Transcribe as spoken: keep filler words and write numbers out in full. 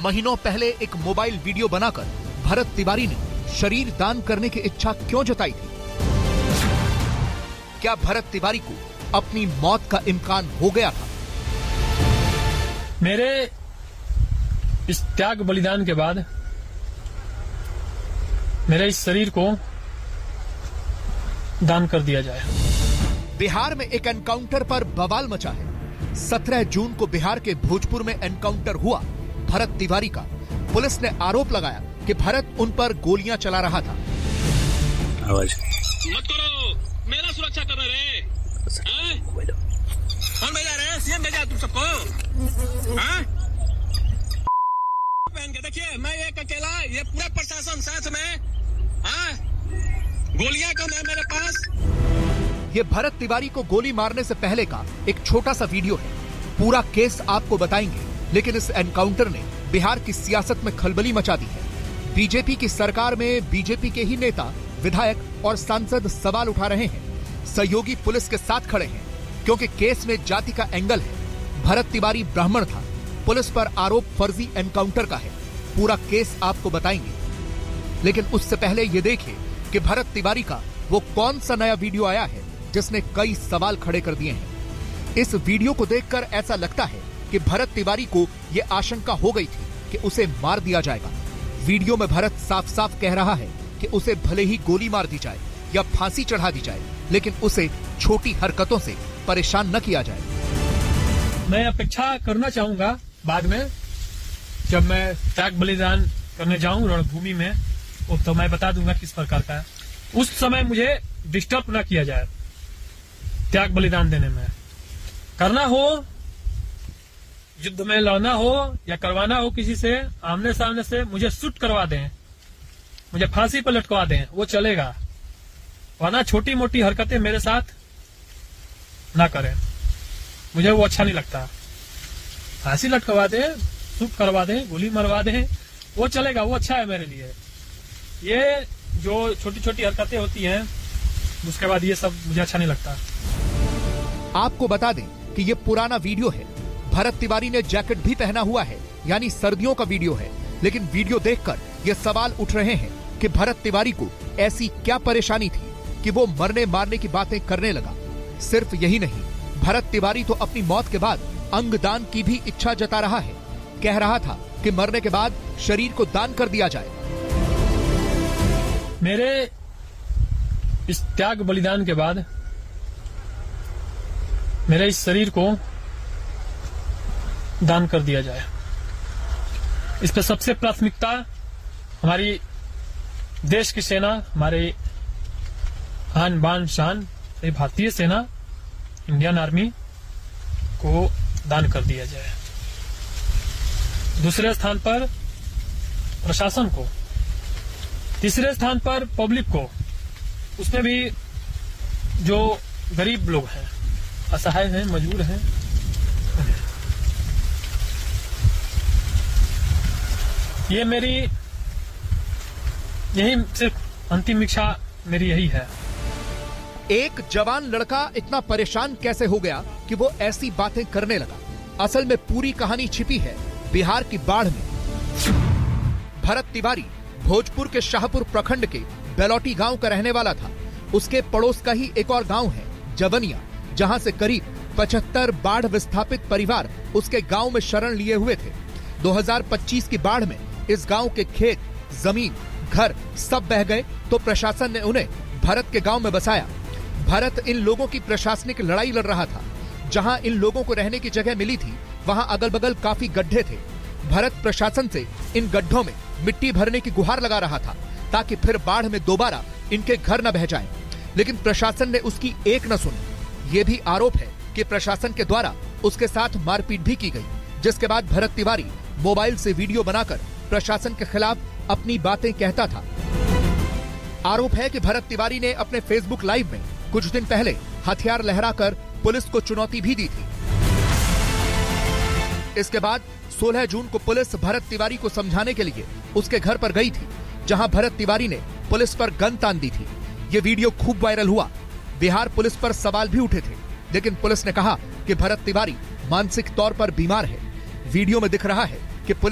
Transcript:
महीनों पहले एक मोबाइल वीडियो बनाकर भरत तिवारी ने शरीर दान करने की इच्छा क्यों जताई थी? क्या भरत तिवारी को अपनी मौत का इम्कान हो गया था? मेरे इस त्याग बलिदान के बाद मेरे इस शरीर को दान कर दिया जाए। बिहार में एक एनकाउंटर पर बवाल मचा है। सत्रह जून को बिहार के भोजपुर में एनकाउंटर हुआ भरत तिवारी का। पुलिस ने आरोप लगाया कि भरत उन पर गोलियां चला रहा था। आवाज मत करो, मेरा सुरक्षा कर रहे कौन भेजा रहे? सीएम भेजा तुम सबको? पहन के देखिए, मैं एक अकेला, ये पूरा प्रशासन साथ में। हाँ, गोलियां कम है मेरे पास। ये भरत तिवारी को गोली मारने से पहले का एक छोटा सा वीडियो है। पूरा केस आपको बताएंगे, लेकिन इस एनकाउंटर ने बिहार की सियासत में खलबली मचा दी है। बीजेपी की सरकार में बीजेपी के ही नेता, विधायक और सांसद सवाल उठा रहे हैं। सहयोगी पुलिस के साथ खड़े हैं क्योंकि केस में जाति का एंगल है। भरत तिवारी ब्राह्मण था। पुलिस पर आरोप फर्जी एनकाउंटर का है। पूरा केस आपको बताएंगे, लेकिन उससे पहले ये देखिए कि भरत तिवारी का वो कौन सा नया वीडियो आया है जिसने कई सवाल खड़े कर दिए हैं। इस वीडियो को देखकर ऐसा लगता है कि भरत तिवारी को ये आशंका हो गई थी कि उसे मार दिया जाएगा। वीडियो में भरत साफ साफ कह रहा है कि उसे भले ही गोली मार दी जाए या फांसी चढ़ा दी जाए, लेकिन उसे छोटी हरकतों से परेशान न किया जाए। मैं अपेक्षा करना चाहूंगा बाद में, जब मैं त्याग बलिदान करने जाऊं रणभूमि में, तो मैं बता दूंगा किस प्रकार का है। उस समय मुझे डिस्टर्ब ना किया जाए। त्याग बलिदान देने में करना हो, युद्ध में लड़ना हो या करवाना हो किसी से आमने सामने से, मुझे शूट करवा दें, मुझे फांसी पर लटकवा दें, वो चलेगा। वरना छोटी मोटी हरकतें मेरे साथ ना करें, मुझे वो अच्छा नहीं लगता। फांसी लटकवा दें, शूट करवा दें, गोली मरवा दें, वो चलेगा, वो अच्छा है मेरे लिए। ये जो छोटी छोटी हरकतें होती हैं, उसके बाद ये सब मुझे अच्छा नहीं लगता। आपको बता दें कि ये पुराना वीडियो है। भरत तिवारी ने जैकेट भी पहना हुआ है, यानी सर्दियों का वीडियो है। लेकिन वीडियो देखकर ये सवाल उठ रहे हैं कि भरत तिवारी को ऐसी क्या परेशानी थी कि वो मरने मारने की बातें करने लगा। सिर्फ यही नहीं, भरत तिवारी तो अपनी मौत के बाद अंगदान की भी इच्छा जता रहा है। कह रहा था कि मरने के बाद शरीर को दान कर दिया जाए। मेरे इस त्याग बलिदान के बाद मेरे इस शरीर को दान कर दिया जाए। इस पे सबसे प्राथमिकता हमारी देश की सेना, हमारे आन बान शान भारतीय सेना, इंडियन आर्मी को दान कर दिया जाए। दूसरे स्थान पर प्रशासन को, तीसरे स्थान पर पब्लिक को, उसमें भी जो गरीब लोग हैं, असहाय हैं, मजबूर हैं, ये मेरी यही सिर्फ अंतिम इच्छा मेरी यही है। एक जवान लड़का इतना परेशान कैसे हो गया कि वो ऐसी बातें करने लगा? असल में पूरी कहानी छिपी है बिहार की बाढ़ में। भरत तिवारी भोजपुर के शाहपुर प्रखंड के बेलौटी गांव का रहने वाला था। उसके पड़ोस का ही एक और गांव है जवनिया, जहां से करीब पचहत्तर बाढ़ विस्थापित परिवार उसके गांव में शरण लिए हुए थे। दो हज़ार पच्चीस की बाढ़ में इस गांव के खेत, जमीन, घर सब बह गए तो प्रशासन ने उन्हें भरत के गांव में बसाया। भरत इन लोगों की प्रशासनिक लड़ाई लड़ रहा था। जहां इन लोगों को रहने की जगह मिली थी, वहां अगल बगल काफी गड्ढे थे। भरत प्रशासन से इन गड्ढों में मिट्टी भरने की गुहार लगा रहा था ताकि फिर बाढ़ में दोबारा इनके घर न बह जाएं। लेकिन प्रशासन ने उसकी एक न सुनी। ये भी आरोप है कि प्रशासन के द्वारा उसके साथ मारपीट भी की गई, जिसके बाद भरत तिवारी मोबाइल से वीडियो बनाकर प्रशासन के खिलाफ अपनी बातें कहता था। आरोप है कि भरत तिवारी ने अपने फेसबुक लाइव में कुछ दिन पहले हथियार लहराकर पुलिस को चुनौती भी दी थी। इसके बाद सोलह जून को पुलिस भरत तिवारी को समझाने के लिए उसके घर पर गई थी, जहां भरत तिवारी ने पुलिस पर गन तान दी थी। ये वीडियो खूब वायरल हुआ। बिहार पुलिस पर सवाल भी उठे थे, लेकिन पुलिस ने कहा कि भरत तिवारी मानसिक तौर पर बीमार है। वीडियो में दिख रहा है कि पुलिस